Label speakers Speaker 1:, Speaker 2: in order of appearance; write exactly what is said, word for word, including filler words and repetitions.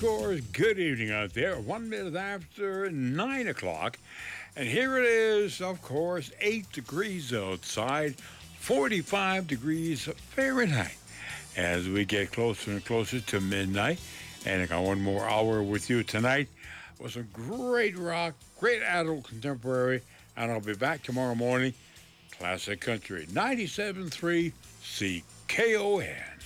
Speaker 1: course, good evening out there. One minute after nine o'clock. And here it is, of course, eight degrees outside, forty-five degrees Fahrenheit. As we get closer and closer to midnight. And I got one more hour with you tonight with some great rock, great adult contemporary. And I'll be back tomorrow morning. Classic Country, ninety-seven point three C K O N.